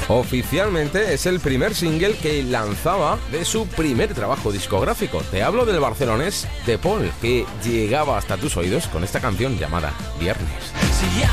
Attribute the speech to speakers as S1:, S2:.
S1: Oficialmente es el primer single que lanzaba de su primer trabajo discográfico. Te hablo del barcelonés De Paul, que llegaba hasta tus oídos con esta canción llamada Viernes.